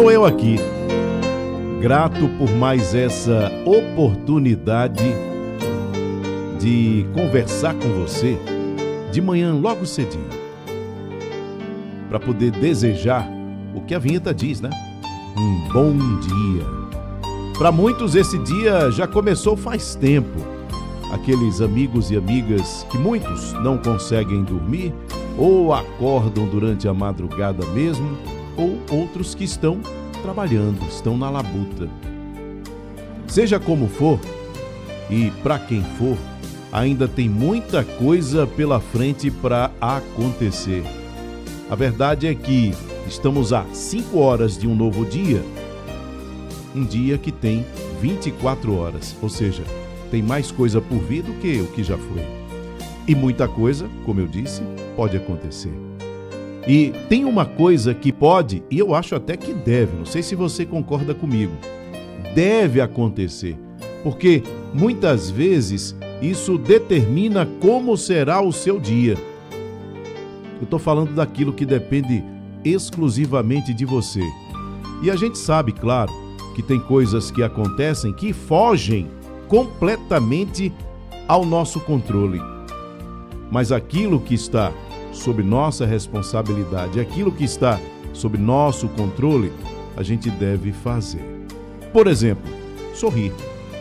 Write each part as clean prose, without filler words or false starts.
estou eu aqui, grato por mais essa oportunidade de conversar com você de manhã logo cedinho, para poder desejar o que a vinheta diz, né? Um bom dia. Para muitos esse dia já começou faz tempo. Aqueles amigos e amigas que muitos não conseguem dormir ou acordam durante a madrugada mesmo, ou outros que estão trabalhando, estão na labuta. Seja como for, e para quem for, ainda tem muita coisa pela frente para acontecer. A verdade é que estamos a 5 horas de um novo dia, um dia que tem 24 horas, ou seja, tem mais coisa por vir do que o que já foi. E muita coisa, como eu disse, pode acontecer. E tem uma coisa que pode, e eu acho até que deve, não sei se você concorda comigo, deve acontecer, porque muitas vezes isso determina como será o seu dia. Eu estou falando daquilo que depende exclusivamente de você. E a gente sabe, claro, que tem coisas que acontecem que fogem completamente ao nosso controle. Mas aquilo que está sob nossa responsabilidade, aquilo que está sob nosso controle, a gente deve fazer. Por exemplo, sorrir.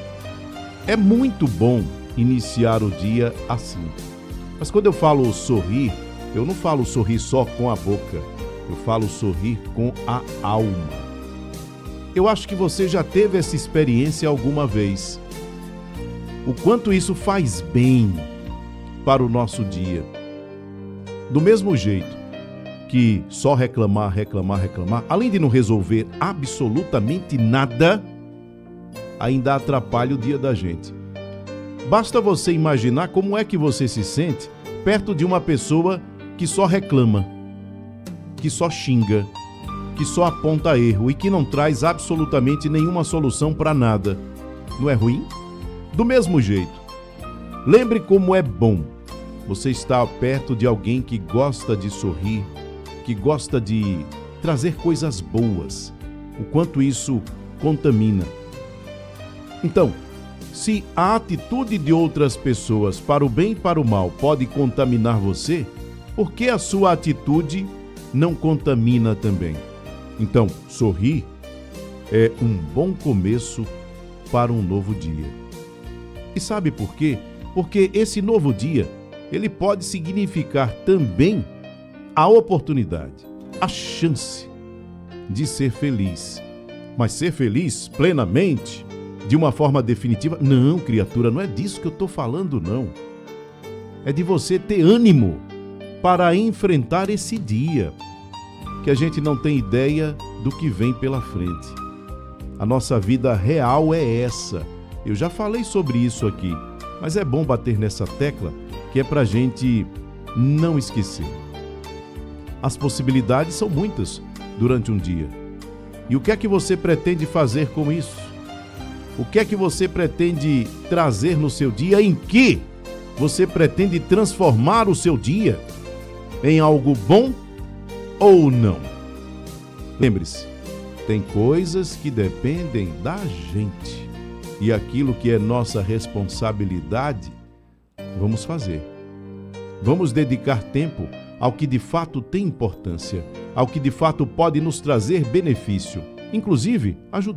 É muito bom iniciar o dia assim. Mas quando eu falo sorrir, eu não falo sorrir só com a boca, eu falo sorrir com a alma. Eu acho que você já teve essa experiência alguma vez. O quanto isso faz bem para o nosso dia. Do mesmo jeito que só reclamar, além de não resolver absolutamente nada, ainda atrapalha o dia da gente. Basta você imaginar como é que você se sente perto de uma pessoa que só reclama, que só xinga, que só aponta erro e que não traz absolutamente nenhuma solução para nada. Não é ruim? Do mesmo jeito, lembre como é bom você estar perto de alguém que gosta de sorrir, que gosta de trazer coisas boas, o quanto isso contamina. Então, se a atitude de outras pessoas para o bem e para o mal pode contaminar você, por que a sua atitude não contamina também? Então, sorrir é um bom começo para um novo dia. E sabe por quê? Porque esse novo dia, ele pode significar também a oportunidade, a chance de ser feliz. Mas ser feliz plenamente, de uma forma definitiva? Não, criatura, não é disso que eu estou falando, não. É de você ter ânimo para enfrentar esse dia, que a gente não tem ideia do que vem pela frente. A nossa vida real é essa. Eu já falei sobre isso aqui, mas é bom bater nessa tecla, que é para a gente não esquecer. As possibilidades são muitas durante um dia. E o que é que você pretende fazer com isso? O que é que você pretende trazer no seu dia? Em que você pretende transformar o seu dia? Em algo bom ou não? Lembre-se, tem coisas que dependem da gente. E aquilo que é nossa responsabilidade, vamos fazer. Vamos dedicar tempo ao que de fato tem importância, ao que de fato pode nos trazer benefício, inclusive ajudar.